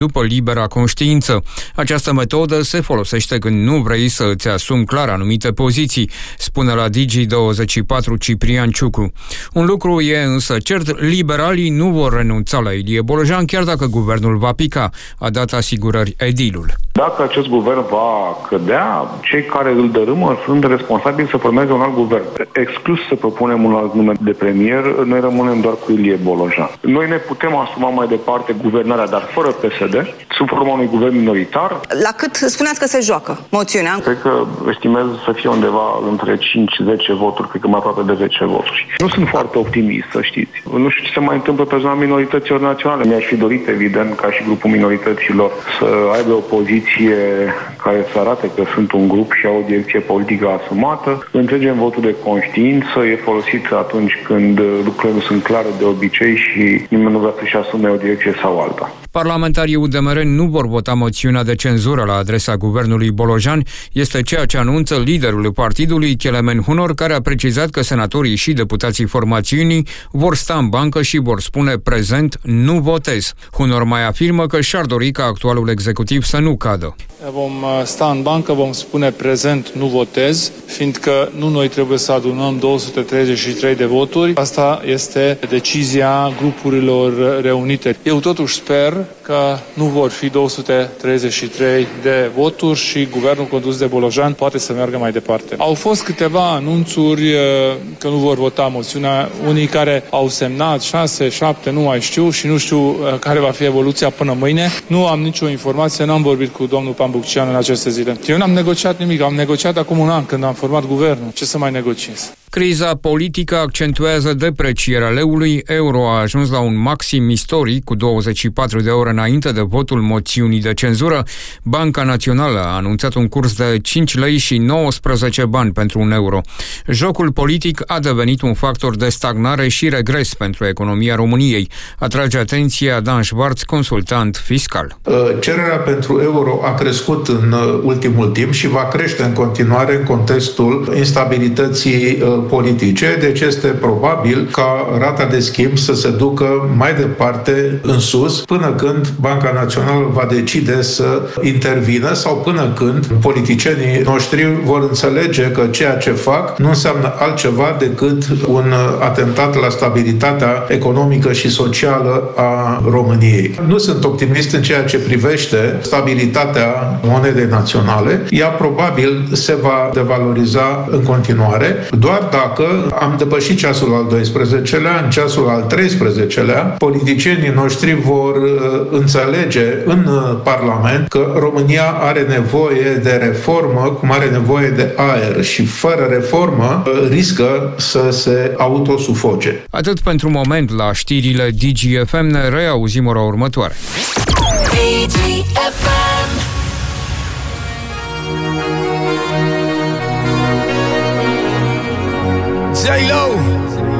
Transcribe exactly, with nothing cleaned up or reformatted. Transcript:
după libera conștiință. Această metodă se folosește când nu vrei să îți asumi clar anumite poziții, spune la Digi douăzeci și patru Ciprian Ciucu. Un lucru e însă cert, liberalii nu vor renunța la Ilie Bolojan, chiar dacă guvernul va pica, a dat asigurări edilul. Dacă acest guvern va cădea, cei care îl dărâmă sunt responsabili să formeze un alt guvern. Exclus să propunem un alt nume de premier, noi rămânem doar cu Ilie Bolojan. Noi ne putem asuma mai departe guvernarea, dar fără P S D, sub forma unui guvern minoritar. La cât spuneați că se joacă moțiunea? Cred că estimez să fie undeva între cinci zece voturi, cred că mai aproape de zece voturi. Nu sunt foarte optimist, să știți. Nu știu ce se mai întâmplă pe zona minorităților naționale. Mi-aș fi dorit, evident, ca și grupul minorităților, să aibă o poziție care să arate că sunt un grup și au o direcție politică asumată. Înțelegem votul de conștiință, e folosit atunci când lucrurile nu sunt clare de obicei și nimeni nu vrea să-și asume o direcție sau alta. Parlamentarii U D M R nu vor vota moțiunea de cenzură la adresa guvernului Bolojan. Este ceea ce anunță liderul partidului, Kelemen Hunor, care a precizat că senatorii și deputații formațiunii vor sta în bancă și vor spune prezent nu votez. Hunor mai afirmă că și-ar dori ca actualul executiv să nu cadă. Vom sta în bancă, vom spune prezent nu votez, fiindcă nu noi trebuie să adunăm două sute treizeci și trei de voturi. Asta este decizia grupurilor reunite. Eu totuși sper că nu vor fi două sute treizeci și trei de voturi și guvernul condus de Bolojan poate să meargă mai departe. Au fost câteva anunțuri că nu vor vota moțiunea, unii care au semnat șase, șapte, nu mai știu și nu știu care va fi evoluția până mâine. Nu am nicio informație, n-am vorbit cu domnul Pambuccean în aceste zile. Eu n-am negociat nimic, am negociat acum un an când am format guvernul. Ce să mai negociez? Criza politică accentuează deprecierea leului, euro a ajuns la un maxim istoric cu douăzeci și patru de ore înainte de votul moțiunii de cenzură. Banca Națională a anunțat un curs de cinci lei și nouăsprezece bani pentru un euro. Jocul politic a devenit un factor de stagnare și regres pentru economia României. Atrage atenția Dan Schwarz, consultant fiscal. Cererea pentru euro a crescut în ultimul timp și va crește în continuare în contextul instabilității politice, deci este probabil ca rata de schimb să se ducă mai departe în sus până când Banca Națională va decide să intervină sau până când politicienii noștri vor înțelege că ceea ce fac nu înseamnă altceva decât un atentat la stabilitatea economică și socială a României. Nu sunt optimist în ceea ce privește stabilitatea monedei naționale. Ea probabil se va devaloriza în continuare, doar dacă am depășit ceasul al doisprezecelea, în ceasul al treisprezecelea, politicienii noștri vor înțelege în Parlament că România are nevoie de reformă, cum are nevoie de aer și fără reformă riscă să se autosufoce. Atât pentru moment la știrile Digi F M, ne reauzim ora următoare. Digi F M. J-Lo